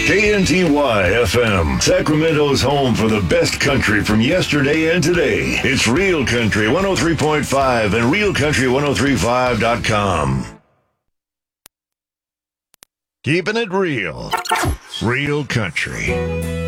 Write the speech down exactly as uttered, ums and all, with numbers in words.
K N T Y F M, Sacramento's home for the best country from yesterday and today. It's Real Country one oh three point five and real country ten thirty-five dot com. Keeping it real. Real Country.